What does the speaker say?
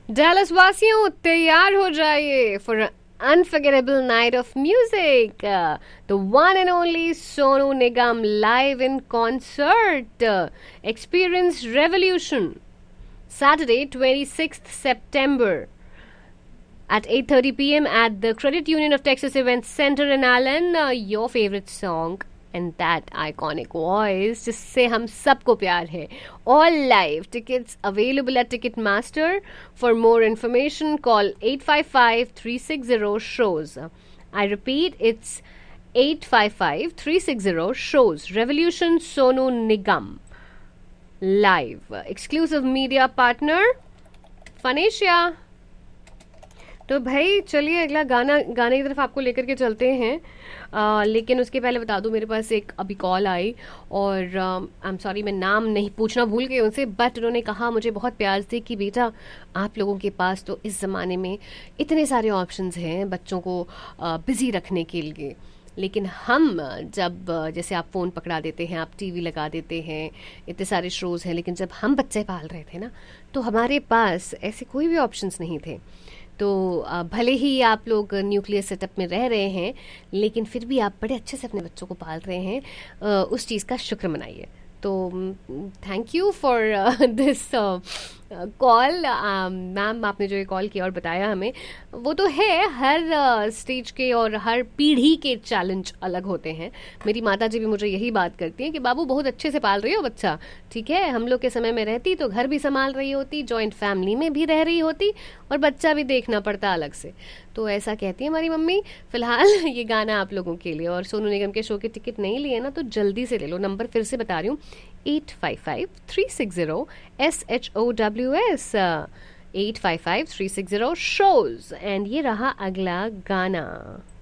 Dallas वासियों तैयार हो जाइए for unforgettable night of music. The one and only Sonu Nigam live in concert. Experience Revolution. Saturday, 26th September at 8:30 p.m. at the Credit Union of Texas Events Center in Allen. Your favorite song and that iconic voice जिससे हम सबको प्यार है. All live tickets available at Ticketmaster. For more information, call 855-360-SHOWS. I repeat, it's 855-360-SHOWS. Revolution Sonu Nigam live. Exclusive media partner Phanesia. तो भाई चलिए अगला गाने की तरफ आपको लेकर के चलते हैं. लेकिन उसके पहले बता दूं, मेरे पास एक अभी कॉल आई और आई एम सॉरी मैं नाम नहीं पूछना भूल गई उनसे, बट उन्होंने कहा मुझे बहुत प्यार से कि बेटा आप लोगों के पास तो इस ज़माने में इतने सारे ऑप्शंस हैं बच्चों को बिज़ी रखने के लिए, लेकिन हम जब जैसे आप फ़ोन पकड़ा देते हैं, आप टीवी लगा देते हैं, इतने सारे शोज़ हैं, लेकिन जब हम बच्चे पाल रहे थे ना तो हमारे पास ऐसे कोई भी ऑप्शंस नहीं थे. तो भले ही आप लोग न्यूक्लियर सेटअप में रह रहे हैं, लेकिन फिर भी आप बड़े अच्छे से अपने बच्चों को पाल रहे हैं. उस चीज़ का शुक्र मनाइए. तो thank you for this call ma'am. आपने जो ये कॉल किया और बताया हमें, वो तो है हर स्टेज के और हर पीढ़ी के चैलेंज अलग होते हैं. मेरी माता जी भी मुझे यही बात करती हैं कि बाबू बहुत अच्छे से पाल रही हो बच्चा, ठीक है. हम लोग के समय में रहती तो घर भी संभाल रही होती, जॉइंट फैमिली में भी रह रही होती और बच्चा भी देखना पड़ता अलग से. तो ऐसा कहती है हमारी मम्मी. फिलहाल ये गाना आप लोगों के लिए. और सोनू निगम के शो के टिकट नहीं लिए ना तो जल्दी से ले लो. नंबर फिर से बता रही हूँ, 855-360-SHOWS. 855-360-SHOWS. एंड ये रहा अगला गाना.